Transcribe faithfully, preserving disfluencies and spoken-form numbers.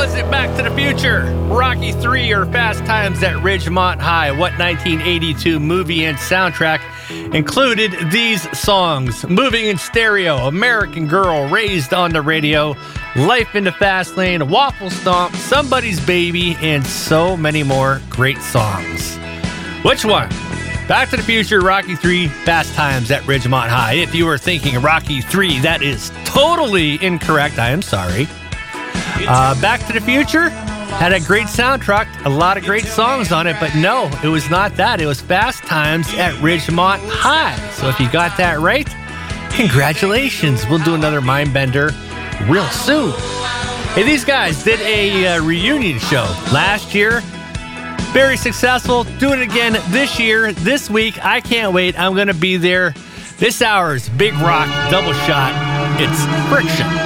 was it Back to the Future, Rocky three, or Fast Times at Ridgemont High? What nineteen eighty-two movie and soundtrack included these songs? Moving in Stereo, American Girl, Raised on the Radio, Life in the Fast Lane, Waffle Stomp, Somebody's Baby, and so many more great songs. Which one? Back to the Future, Rocky three, Fast Times at Ridgemont High. If you were thinking Rocky three, that is totally incorrect. I am sorry. Uh, Back to the Future had a great soundtrack, a lot of great songs on it, but no, it was not that. It was Fast Times at Ridgemont High. So if you got that right, congratulations. We'll do another Mind Bender real soon. Hey, these guys did a uh, reunion show last year. Very successful. Doing it again this year, this week. I can't wait. I'm going to be there. This hour's Big Rock Double Shot. It's Friction.